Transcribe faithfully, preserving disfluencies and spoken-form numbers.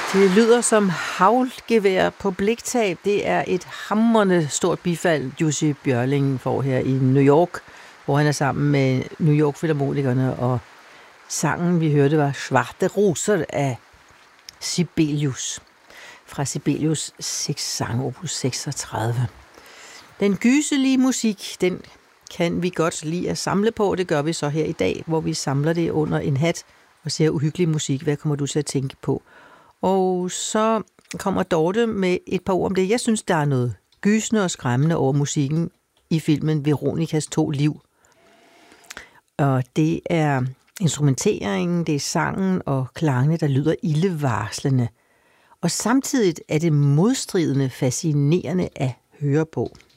Det lyder som haglgevær på bliktab. Det er et hamrende stort bifald, Jussi Björling får her i New York, hvor han er sammen med New York Filharmonikerne, og sangen, vi hørte, var Svarte Roser af Sibelius, fra Sibelius seks sange, opus seksogtredive. Den gyselige musik, den kan vi godt lide at samle på. Det gør vi så her i dag, hvor vi samler det under en hat og ser uhyggelig musik. Hvad kommer du til at tænke på? Og så kommer Dorte med et par ord om det. Jeg synes, der er noget gysende og skræmmende over musikken i filmen Veronikas to liv. Og det er instrumenteringen, det er sangen og klangene, der lyder ildevarslende. Og samtidig er det modstridende fascinerende at høre på.